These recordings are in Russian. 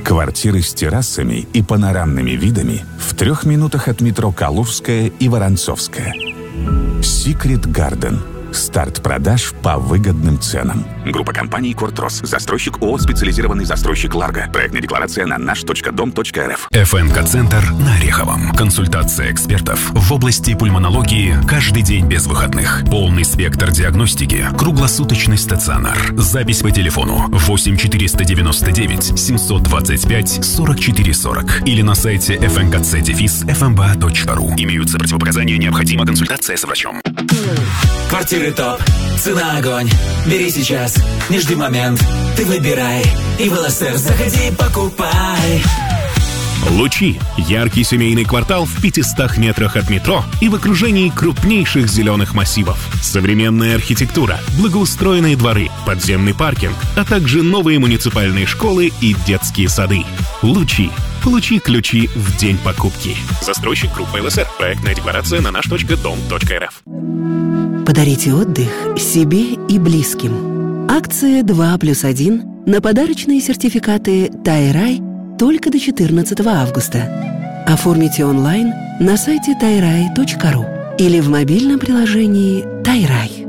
Квартиры с террасами и панорамными видами в 3 минутах от метро Калужская и Воронцовская. Secret Garden. Старт продаж по выгодным ценам. Группа компаний «Кортрос». Застройщик ООО «Специализированный застройщик Ларго». Проектная декларация на наш.дом.рф. ФНК-центр на Ореховом. Консультация экспертов в области пульмонологии каждый день без выходных. Полный спектр диагностики. Круглосуточный стационар. Запись по телефону 8 499 725 44 40 или на сайте fnkc-fmba.ru. Имеются противопоказания, необходима консультация с врачом. Квартиры топ, цена огонь. Бери сейчас, не жди момент. Ты выбирай, и в ЛСР заходи, покупай. Лучи – яркий семейный квартал в 500 метрах от метро и в окружении крупнейших зеленых массивов. Современная архитектура, благоустроенные дворы, подземный паркинг, а также новые муниципальные школы и детские сады. Лучи. Получи ключи в день покупки. Застройщик группа ЛСР. Проектная декларация на наш.дом.рф. Подарите отдых себе и близким. Акция 2+1 на подарочные сертификаты «Тайрай» только до 14 августа. Оформите онлайн на сайте tayrai.ru или в мобильном приложении «Тайрай».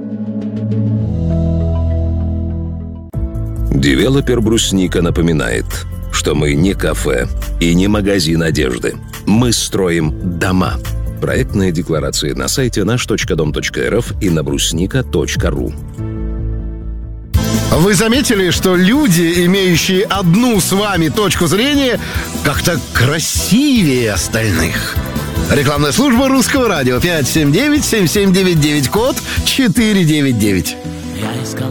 Девелопер «Брусника» напоминает, что мы не кафе и не магазин одежды. Мы строим дома. Проектные декларации на сайте наш.дом.рф и на брусника.ру. Вы заметили, что люди, имеющие одну с вами точку зрения, как-то красивее остальных? Рекламная служба Русского радио 579-7799, код 499.